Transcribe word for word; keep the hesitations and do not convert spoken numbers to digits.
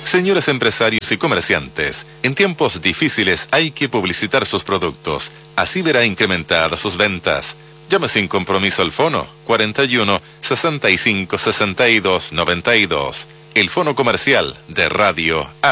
Señores empresarios y comerciantes, en tiempos difíciles hay que publicitar sus productos, así verá incrementadas sus ventas. Llame sin compromiso al fono cuarenta y uno, sesenta y cinco, sesenta y dos, noventa y dos. El fono comercial de Radio A.